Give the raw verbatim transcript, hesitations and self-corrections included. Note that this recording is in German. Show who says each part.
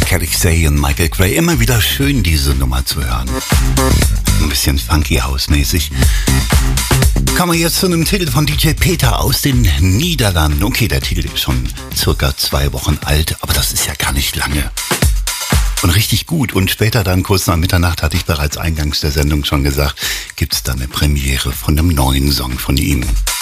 Speaker 1: Kelly Say und Michael Gray. Immer wieder schön, diese Nummer zu hören. Ein bisschen funky hausmäßig. Kommen wir jetzt zu einem Titel von D J Peter aus den Niederlanden. Okay, der Titel ist schon circa zwei Wochen alt, aber das ist ja gar nicht lange. Und richtig gut. Und später dann, kurz nach Mitternacht, hatte ich bereits eingangs der Sendung schon gesagt, gibt es da eine Premiere von einem neuen Song von ihm.